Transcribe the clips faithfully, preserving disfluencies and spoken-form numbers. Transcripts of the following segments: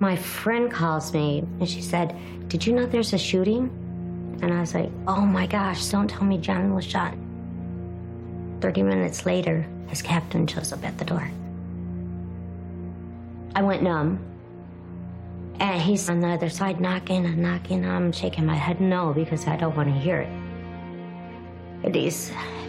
My friend calls me, and she said, "Did you know there's a shooting?" And I was like, "Oh my gosh, don't tell me John was shot." thirty minutes later, his captain shows up at the door. I went numb. And he's on the other side knocking and knocking. I'm shaking my head no because I don't want to hear it. And he's...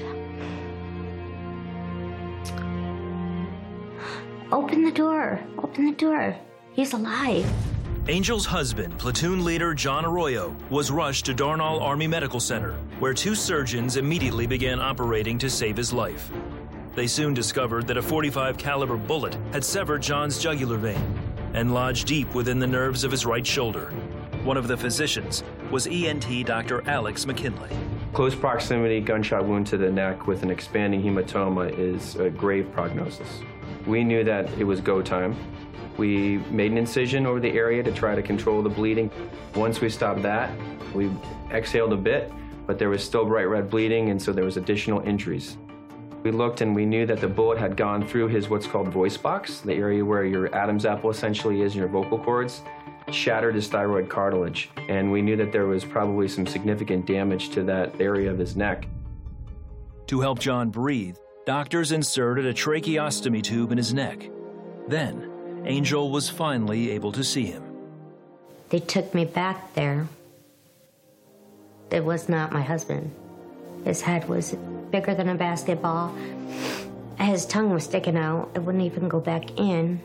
Open the door. Open the door. He's alive. Angel's husband, platoon leader John Arroyo, was rushed to Darnall Army Medical Center, where two surgeons immediately began operating to save his life. They soon discovered that a forty-five caliber bullet had severed John's jugular vein and lodged deep within the nerves of his right shoulder. One of the physicians was E N T Doctor Alex McKinley. Close proximity gunshot wound to the neck with an expanding hematoma is a grave prognosis. We knew that it was go time. We made an incision over the area to try to control the bleeding. Once we stopped that, we exhaled a bit, but there was still bright red bleeding, and so there was additional injuries. We looked and we knew that the bullet had gone through his what's called voice box, the area where your Adam's apple essentially is, your vocal cords, shattered his thyroid cartilage. And we knew that there was probably some significant damage to that area of his neck. To help John breathe, doctors inserted a tracheostomy tube in his neck. Then, Angel was finally able to see him. They took me back there. It was not my husband. His head was bigger than a basketball. His tongue was sticking out. It wouldn't even go back in.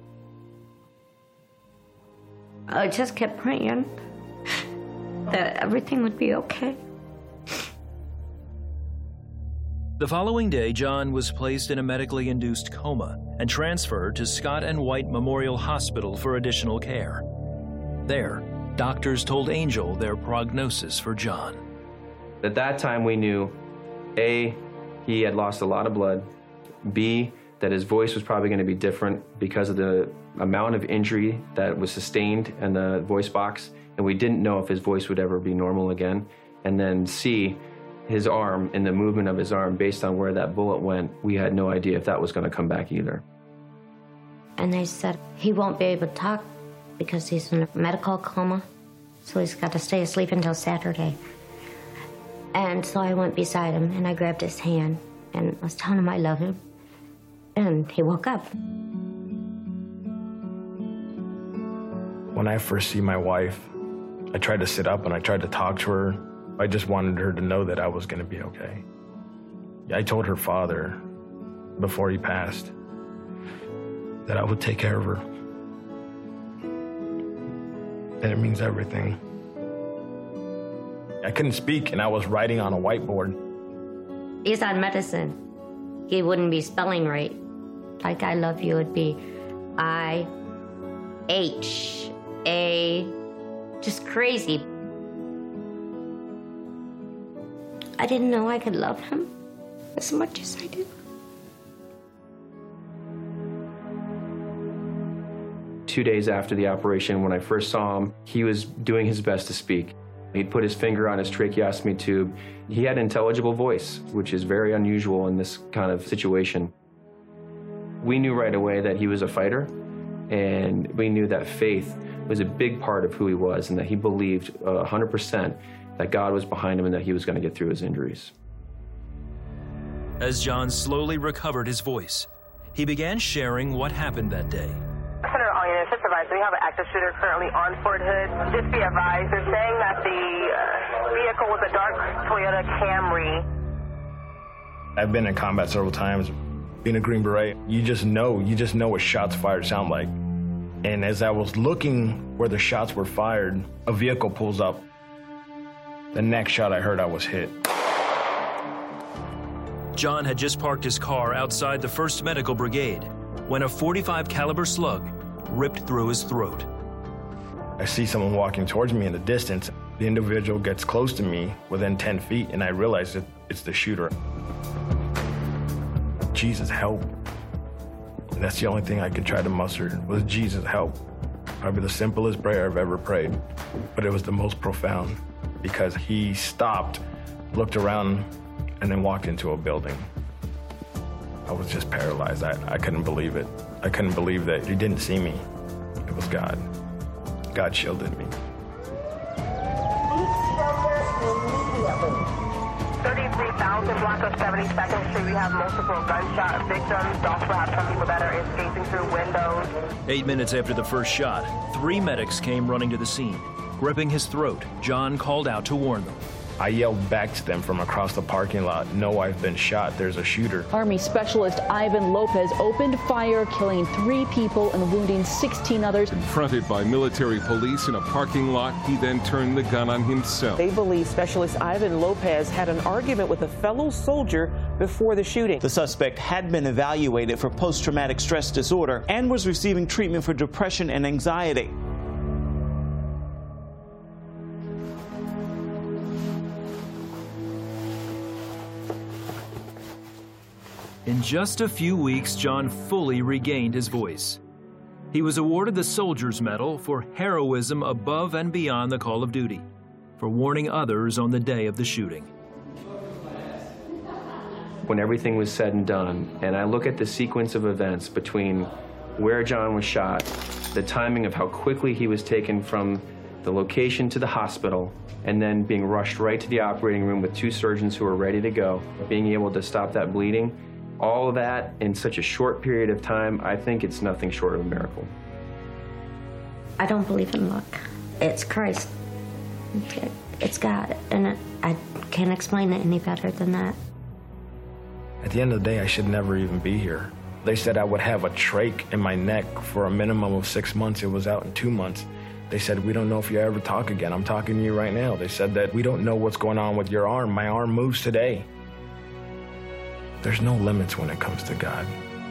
I just kept praying that everything would be okay. The following day, John was placed in a medically induced coma and transferred to Scott and White Memorial Hospital for additional care. There, doctors told Angel their prognosis for John. At that time, we knew, A, he had lost a lot of blood, B, that his voice was probably going to be different because of the amount of injury that was sustained in the voice box, and we didn't know if his voice would ever be normal again. And then C, his arm and the movement of his arm, based on where that bullet went, we had no idea if that was going to come back either. And they said he won't be able to talk because he's in a medical coma, so he's got to stay asleep until Saturday. And so I went beside him, and I grabbed his hand, and I was telling him I love him. And he woke up. When I first see my wife, I tried to sit up, and I tried to talk to her. I just wanted her to know that I was going to be okay. I told her father, before he passed, that I would take care of her. And it means everything. I couldn't speak, and I was writing on a whiteboard. He's on medicine. He wouldn't be spelling right. Like I love you would be I H A, just crazy. I didn't know I could love him as much as I do. Two days after the operation, when I first saw him, he was doing his best to speak. He'd put his finger on his tracheostomy tube. He had an intelligible voice, which is very unusual in this kind of situation. We knew right away that he was a fighter, and we knew that faith was a big part of who he was, and that he believed uh, one hundred percent that God was behind him and that he was going to get through his injuries. As John slowly recovered his voice, he began sharing what happened that day. Senator, all units, just advised, we have an active shooter currently on Fort Hood. Just be advised, they're saying that the uh, vehicle was a dark Toyota Camry. I've been in combat several times. Being a Green Beret, you just know, you just know what shots fired sound like. And as I was looking where the shots were fired, a vehicle pulls up. The next shot I heard, I was hit. John had just parked his car outside the first Medical Brigade when a forty-five caliber slug ripped through his throat. I see someone walking towards me in the distance. The individual gets close to me within ten feet, and I realize that it's the shooter. Jesus, help. And that's the only thing I could try to muster was Jesus, help. Probably the simplest prayer I've ever prayed, but it was the most profound because he stopped, looked around, and then walked into a building. I was just paralyzed. I, I couldn't believe it. I couldn't believe that he didn't see me. It was God. God shielded me. thirty-three thousand block of seventy-second Street. We have multiple gunshot victims. We also have some people that are escaping through windows. Eight minutes after the first shot, three medics came running to the scene. Gripping his throat, John called out to warn them. I yelled back to them from across the parking lot, "No, I've been shot. There's a shooter." Army Specialist Ivan Lopez opened fire, killing three people and wounding sixteen others. Confronted by military police in a parking lot, he then turned the gun on himself. They believe Specialist Ivan Lopez had an argument with a fellow soldier before the shooting. The suspect had been evaluated for post-traumatic stress disorder and was receiving treatment for depression and anxiety. In just a few weeks, John fully regained his voice. He was awarded the Soldier's Medal for heroism above and beyond the call of duty, for warning others on the day of the shooting. When everything was said and done, and I look at the sequence of events between where John was shot, the timing of how quickly he was taken from the location to the hospital, and then being rushed right to the operating room with two surgeons who were ready to go, being able to stop that bleeding, all of that in such a short period of time, I think it's nothing short of a miracle. I don't believe in luck. It's Christ. It's God, and it, I can't explain it any better than that. At the end of the day, I should never even be here. They said I would have a trach in my neck for a minimum of six months. It was out in two months. They said, we don't know if you ever talk again. I'm talking to you right now. They said that we don't know what's going on with your arm. My arm moves today. There's no limits when it comes to God.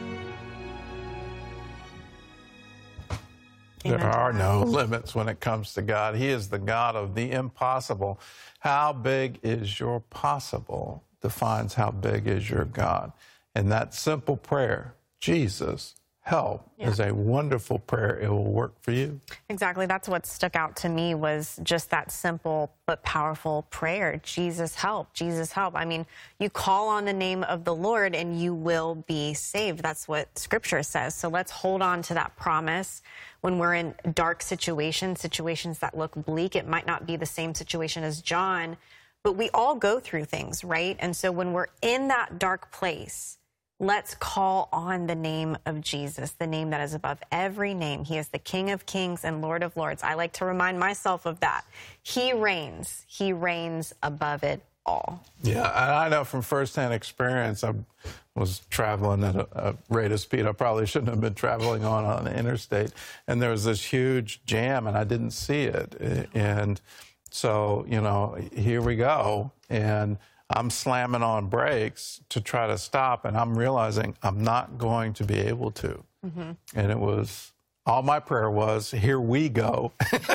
There are no limits when it comes to God. He is the God of the impossible. How big is your possible defines how big is your God. And that simple prayer, Jesus, help, yeah. is a wonderful prayer. It will work for you. Exactly. That's what stuck out to me was just that simple but powerful prayer. Jesus, help. Jesus, help. I mean, you call on the name of the Lord and you will be saved. That's what Scripture says. So let's hold on to that promise. When we're in dark situations, situations that look bleak, it might not be the same situation as John, but we all go through things, right? And so when we're in that dark place, let's call on the name of Jesus, the name that is above every name. He is the King of Kings and Lord of Lords. I like to remind myself of that. He reigns. He reigns above it all. Yeah, and I know from firsthand experience, I was traveling at a, a rate of speed I probably shouldn't have been traveling on on the interstate, and there was this huge jam, and I didn't see it. And so, you know, here we go, and I'm slamming on brakes to try to stop, and I'm realizing I'm not going to be able to. Mm-hmm. And it was, all my prayer was, here we go.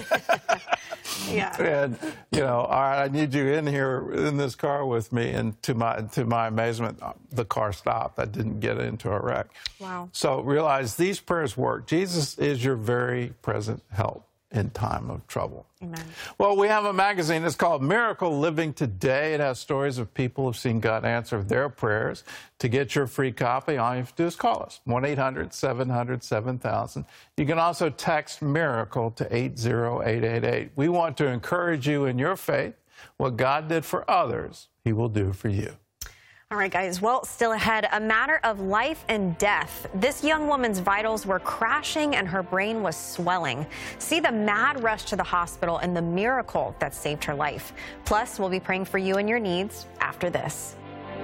Yeah. And, you know, all right, I need you in here in this car with me. And to my to my amazement, the car stopped. I didn't get into a wreck. Wow. So realize these prayers work. Jesus is your very present help in time of trouble. Amen. Well, we have a magazine. It's called Miracle Living Today. It has stories of people who've seen God answer their prayers. To get your free copy, all you have to do is call us, one eight hundred seven hundred seven thousand. You can also text MIRACLE to eight zero eight eight eight. We want to encourage you in your faith. What God did for others, He will do for you. All right, guys. Well, still ahead, a matter of life and death. This young woman's vitals were crashing and her brain was swelling. See the mad rush to the hospital and the miracle that saved her life. Plus, we'll be praying for you and your needs after this.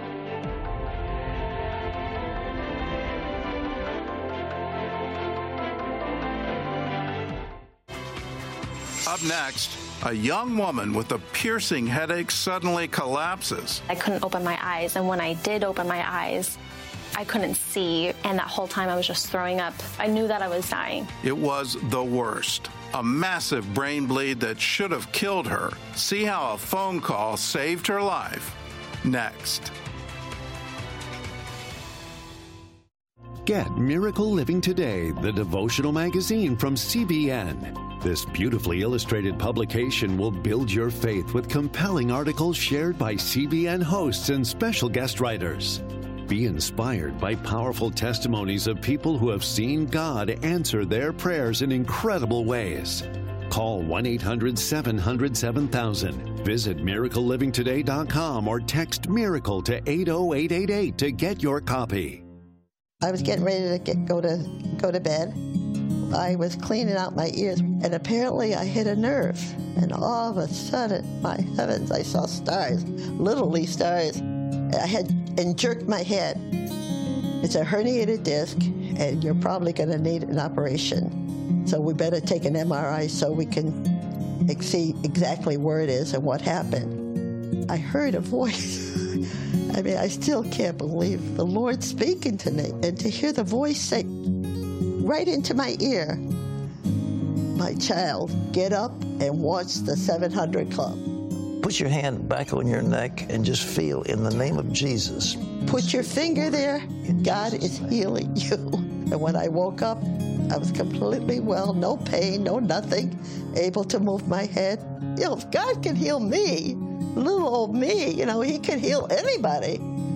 Up next, a young woman with a piercing headache suddenly collapses. I couldn't open my eyes, and when I did open my eyes, I couldn't see, and that whole time I was just throwing up. I knew that I was dying. It was the worst. A massive brain bleed that should have killed her. See how a phone call saved her life. Next. Get Miracle Living Today, the devotional magazine from C B N. This beautifully illustrated publication will build your faith with compelling articles shared by C B N hosts and special guest writers. Be inspired by powerful testimonies of people who have seen God answer their prayers in incredible ways. Call one eight hundred seven hundred seven thousand. Visit miracle living today dot com or text MIRACLE to eight oh eight eight eight to get your copy. I was getting ready to get, go to go to bed. I was cleaning out my ears, and apparently I hit a nerve. And all of a sudden, my heavens, I saw stars, literally stars. I had and jerked my head. It's a herniated disc, and you're probably going to need an operation. So we better take an M R I so we can see exactly where it is and what happened. I heard a voice. I mean, I still can't believe the Lord speaking to me, and to hear the voice say right into my ear, "My child, get up and watch the seven hundred Club." Put your hand back on your neck and just feel, in the name of Jesus. Put your finger there. God is healing you. And when I woke up, I was completely well, no pain, no nothing, able to move my head. You know, if God can heal me, little old me, you know, he can heal anybody.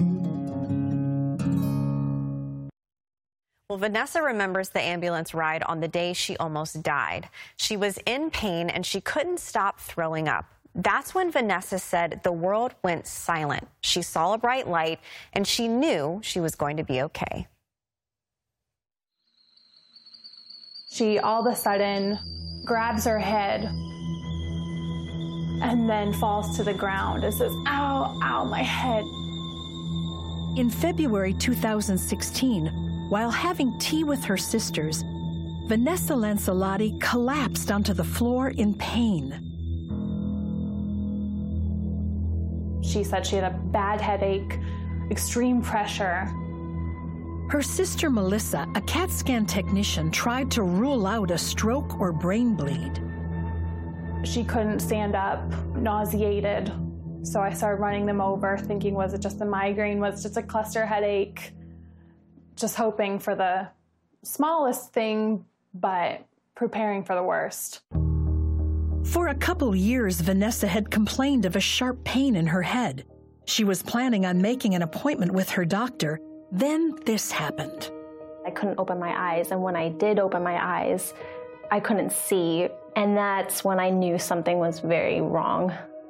Well, Vanessa remembers the ambulance ride on the day she almost died. She was in pain and she couldn't stop throwing up. That's when Vanessa said the world went silent. She saw a bright light and she knew she was going to be okay. She all of a sudden grabs her head and then falls to the ground and says, "Ow, ow, my head." In February two thousand sixteen, while having tea with her sisters, Vanessa Lancelotti collapsed onto the floor in pain. She said she had a bad headache, extreme pressure. Her sister Melissa, a CAT scan technician, tried to rule out a stroke or brain bleed. She couldn't stand up, nauseated. So I started running them over, thinking, was it just a migraine? Was it just a cluster headache? Just hoping for the smallest thing, but preparing for the worst. For a couple years, Vanessa had complained of a sharp pain in her head. She was planning on making an appointment with her doctor. Then this happened. I couldn't open my eyes, and when I did open my eyes, I couldn't see, and that's when I knew something was very wrong.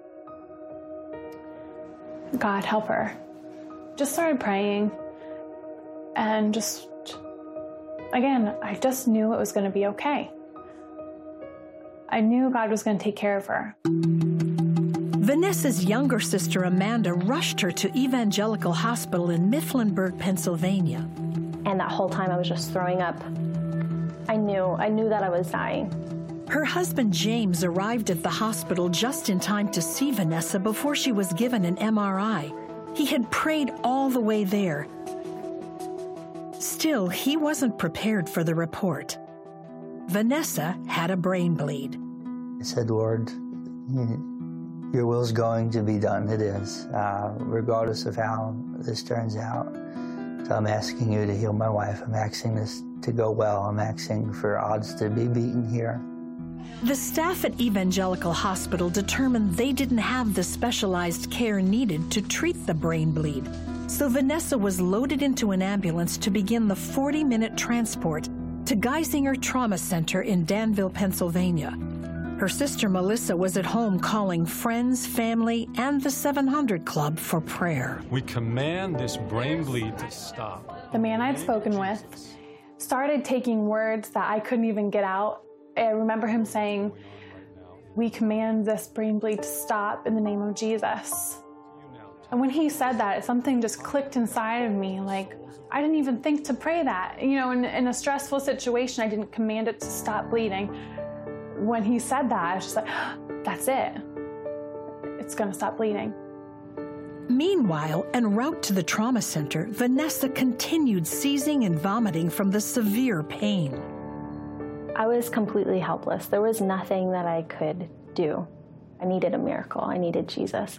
God, help her. Just started praying, and just, again, I just knew it was going to be okay. I knew God was going to take care of her. Vanessa's younger sister, Amanda, rushed her to Evangelical Hospital in Mifflinburg, Pennsylvania. And that whole time I was just throwing up. I knew, I knew that I was dying. Her husband, James, arrived at the hospital just in time to see Vanessa before she was given an M R I. He had prayed all the way there. Still, he wasn't prepared for the report. Vanessa had a brain bleed. I said, "Lord, your will is going to be done." It is, uh, regardless of how this turns out. So I'm asking you to heal my wife. I'm asking this to go well. I'm asking for odds to be beaten here. The staff at Evangelical Hospital determined they didn't have the specialized care needed to treat the brain bleed. So Vanessa was loaded into an ambulance to begin the forty-minute transport to Geisinger Trauma Center in Danville, Pennsylvania. Her sister Melissa was at home calling friends, family, and the seven hundred Club for prayer. We command this brain bleed to stop. The man I'd spoken with started taking words that I couldn't even get out. I remember him saying, "We command this brain bleed to stop in the name of Jesus." And when he said that, something just clicked inside of me, like, I didn't even think to pray that. You know, in, in a stressful situation, I didn't command it to stop bleeding. When he said that, I was just like, that's it. It's going to stop bleeding. Meanwhile, en route to the trauma center, Vanessa continued seizing and vomiting from the severe pain. I was completely helpless. There was nothing that I could do. I needed a miracle. I needed Jesus.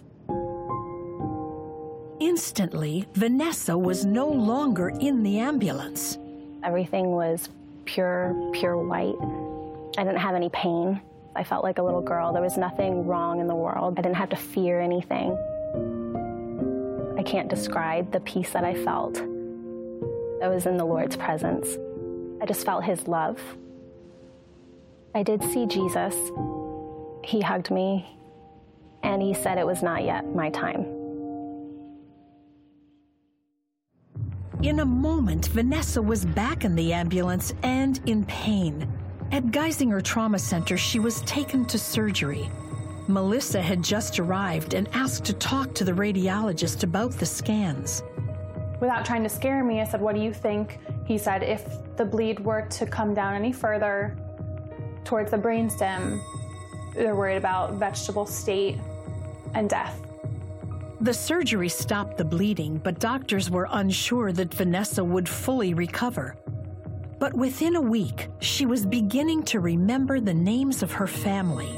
Instantly, Vanessa was no longer in the ambulance. Everything was pure, pure white. I didn't have any pain. I felt like a little girl. There was nothing wrong in the world. I didn't have to fear anything. I can't describe the peace that I felt. I was in the Lord's presence. I just felt his love. I did see Jesus. He hugged me, and he said it was not yet my time. In a moment, Vanessa was back in the ambulance and in pain. At Geisinger Trauma Center, she was taken to surgery. Melissa had just arrived and asked to talk to the radiologist about the scans. Without trying to scare me, I said, what do you think? He said, if the bleed were to come down any further towards the brainstem, they're worried about vegetable state and death. The surgery stopped the bleeding, but doctors were unsure that Vanessa would fully recover. But within a week, she was beginning to remember the names of her family.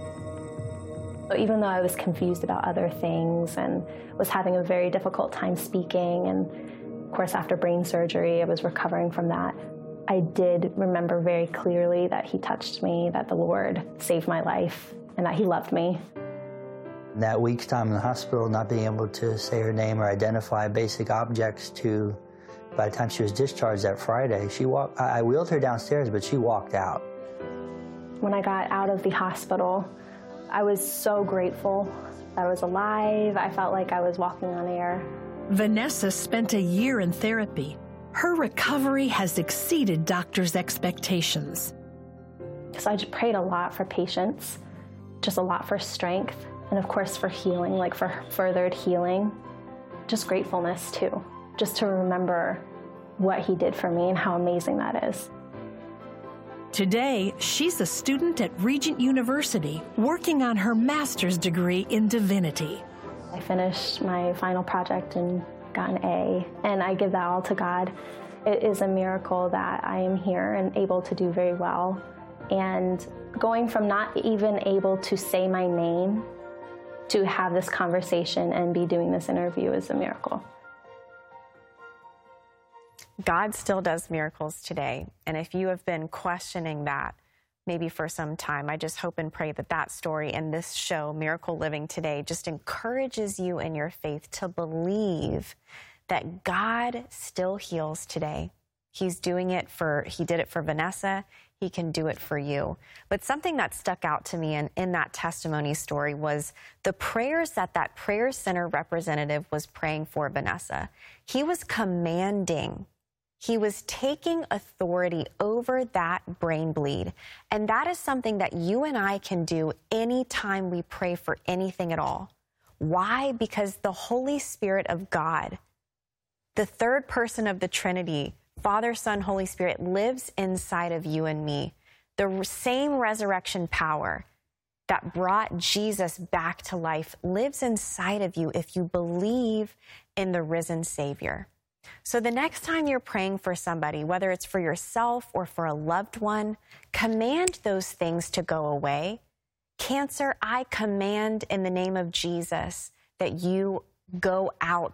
Even though I was confused about other things and was having a very difficult time speaking, and of course after brain surgery I was recovering from that, I did remember very clearly that he touched me, that the Lord saved my life, and that he loved me. That week's time in the hospital, not being able to say her name or identify basic objects, to by the time she was discharged that Friday, she walked, I wheeled her downstairs, but she walked out. When I got out of the hospital, I was so grateful that I was alive. I felt like I was walking on air. Vanessa spent a year in therapy. Her recovery has exceeded doctors' expectations. So I just prayed a lot for patience, just a lot for strength, and of course for healing, like for furthered healing. Just gratefulness too, just to remember what he did for me and how amazing that is. Today, she's a student at Regent University, working on her master's degree in divinity. I finished my final project and got an A, and I give that all to God. It is a miracle that I am here and able to do very well. And going from not even able to say my name to have this conversation and be doing this interview is a miracle. God still does miracles today. And if you have been questioning that, maybe for some time, I just hope and pray that that story and this show, Miracle Living Today, just encourages you in your faith to believe that God still heals today. He's doing it for, he did it for Vanessa. He can do it for you. But something that stuck out to me in, in that testimony story was the prayers that that prayer center representative was praying for Vanessa. He was commanding, he was taking authority over that brain bleed. And that is something that you and I can do anytime we pray for anything at all. Why? Because the Holy Spirit of God, the third person of the Trinity, Father, Son, Holy Spirit, lives inside of you and me. The same resurrection power that brought Jesus back to life lives inside of you if you believe in the risen Savior. So the next time you're praying for somebody, whether it's for yourself or for a loved one, command those things to go away. Cancer, I command in the name of Jesus that you go out